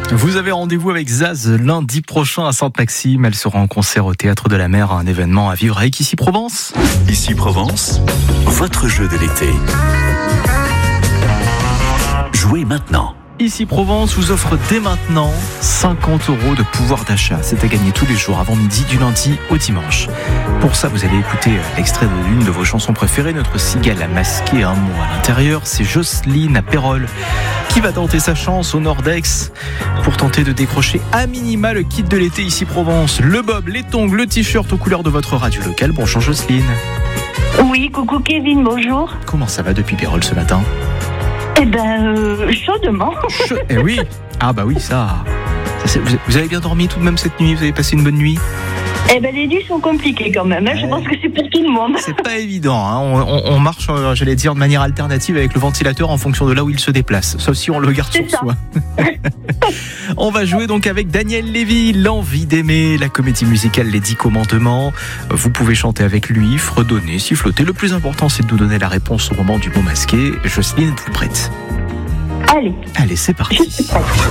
Vous avez rendez-vous avec Zaz lundi prochain à Sainte-Maxime. Elle sera en concert au Théâtre de la Mer, un événement à vivre avec Ici Provence. Ici Provence, votre jeu de l'été. Jouez maintenant. Ici Provence vous offre dès maintenant 50 € de pouvoir d'achat. C'est à gagner tous les jours avant midi du lundi au dimanche. Pour ça, vous allez écouter l'extrait de l'une de vos chansons préférées. Notre cigale a masqué un mot à l'intérieur. C'est Jocelyne à Pérol qui va tenter sa chance au Nord-Aix pour tenter de décrocher à minima le kit de l'été Ici Provence. Le bob, les tongs, le t-shirt aux couleurs de votre radio locale. Bonjour Jocelyne. Oui, coucou Kevin, bonjour. Comment ça va depuis Pérol ce matin ? Eh ben, chaudement. Eh oui. Ah bah oui, ça vous avez bien dormi tout de même cette nuit ? Vous avez passé une bonne nuit ? Eh ben, les nuits sont compliquées quand même. Je pense que c'est pour tout le monde. C'est pas évident. Hein. On marche, j'allais dire, de manière alternative avec le ventilateur en fonction de là où il se déplace. Sauf si on le garde sur soi. On va jouer donc avec Daniel Lévy, L'envie d'aimer, la comédie musicale Les 10 commandements. Vous pouvez chanter avec lui, fredonner, siffloter. Le plus important, c'est de nous donner la réponse au moment du mot masqué. Jocelyne, êtes-vous prête ? Allez. Allez, c'est parti.